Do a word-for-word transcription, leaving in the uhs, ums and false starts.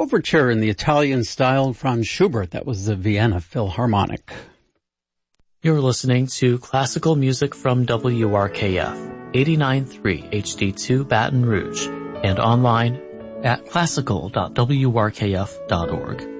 overture in the Italian style Franz Schubert. That was the Vienna Philharmonic. You're listening to classical music from W R K F, eighty-nine point three H D two Baton Rouge, and online at classical dot w r k f dot org.